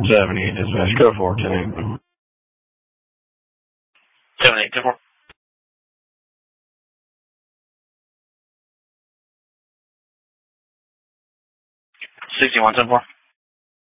78 dispatch, go for 10-8. 78, 10-4. 61, 10-4.